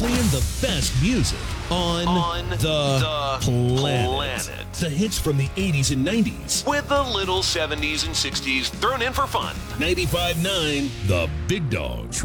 playing the best music on the planet. The hits from the 80s and 90s with a little 70s and 60s thrown in for fun. 95.9 The Big Dog.